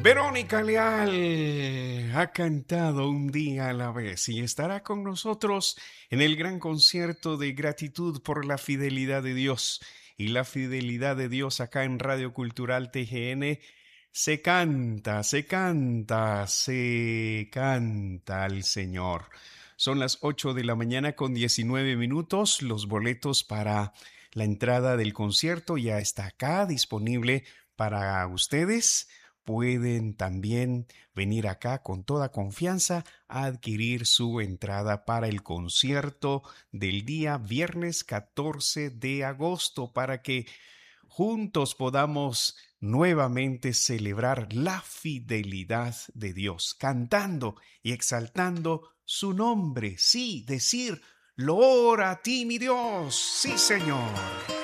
Verónica Leal ha cantado un día a la vez y estará con nosotros en el gran concierto de gratitud por la fidelidad de Dios. Y la fidelidad de Dios acá en Radio Cultural TGN se canta, se canta, se canta al Señor. Son las 8 de la mañana con 19 minutos. Los boletos para la entrada del concierto ya está acá disponible para ustedes. Pueden también venir acá con toda confianza a adquirir su entrada para el concierto del día viernes 14 de agosto para que juntos podamos nuevamente celebrar la fidelidad de Dios, cantando y exaltando su nombre. Sí, decir, loor a ti, mi Dios. Sí, Señor.